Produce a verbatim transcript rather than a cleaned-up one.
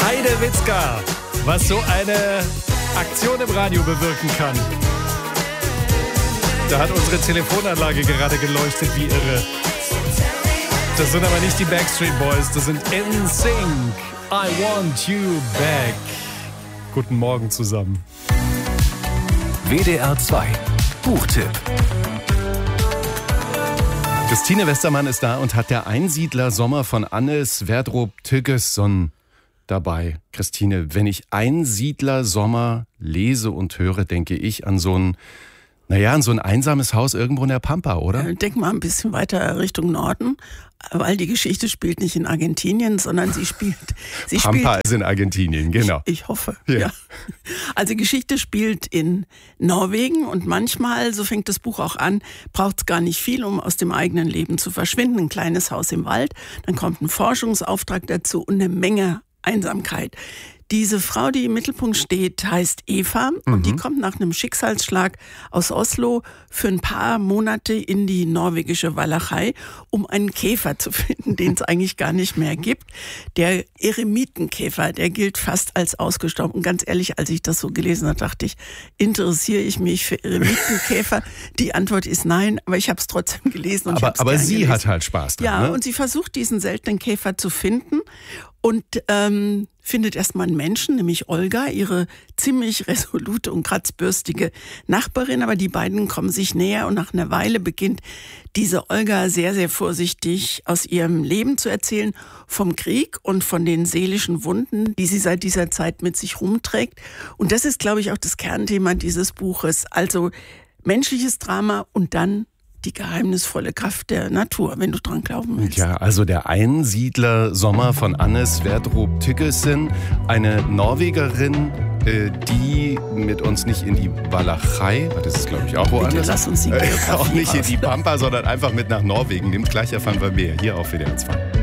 Heidewitzka, was so eine Aktion im Radio bewirken kann. Da hat unsere Telefonanlage gerade geleuchtet wie irre. Das sind aber nicht die Backstreet Boys, das sind N Sync. I want you back. Guten Morgen zusammen. W D R zwei Buchtipp. Christine Westermann ist da und hat der Einsiedler Sommer von Anne Sverdrup-Tyggesson dabei. Christine, wenn ich Einsiedler Sommer lese und höre, denke ich an so ein, naja, an so ein einsames Haus irgendwo in der Pampa, oder? Denk mal ein bisschen weiter Richtung Norden, weil die Geschichte spielt nicht in Argentinien, sondern sie spielt... Sie Pampa spielt, ist in Argentinien, genau. Ich, ich hoffe, ja. ja. Also die Geschichte spielt in Norwegen und manchmal, so fängt das Buch auch an, braucht es gar nicht viel, um aus dem eigenen Leben zu verschwinden. Ein kleines Haus im Wald, dann kommt ein Forschungsauftrag dazu und eine Menge Einsamkeit. Diese Frau, die im Mittelpunkt steht, heißt Eva und mhm. die kommt nach einem Schicksalsschlag aus Oslo für ein paar Monate in die norwegische Walachei, um einen Käfer zu finden, den es eigentlich gar nicht mehr gibt. Der Eremitenkäfer, der gilt fast als ausgestorben. Und ganz ehrlich, als ich das so gelesen habe, dachte ich, interessiere ich mich für Eremitenkäfer? Die Antwort ist nein, aber ich habe es trotzdem gelesen. Und aber ich aber sie gelesen. hat halt Spaß dran. Ja, ne? und sie versucht, diesen seltenen Käfer zu finden. Und ähm, findet erstmal einen Menschen, nämlich Olga, ihre ziemlich resolute und kratzbürstige Nachbarin. Aber die beiden kommen sich näher und nach einer Weile beginnt diese Olga sehr, sehr vorsichtig aus ihrem Leben zu erzählen, vom Krieg und von den seelischen Wunden, die sie seit dieser Zeit mit sich rumträgt. Und das ist, glaube ich, auch das Kernthema dieses Buches. Also menschliches Drama und dann die geheimnisvolle Kraft der Natur, wenn du dran glauben willst. Ja, also der Einsiedler Sommer von Anne Sverdrup-Tyggesson, eine Norwegerin, äh, die mit uns nicht in die Walachei, das ist glaube ich auch woanders, Bitte lass uns die äh, auch nicht in raus. die Pampa, sondern einfach mit nach Norwegen nimmt. Gleich erfahren wir mehr hier auf W D R zwei.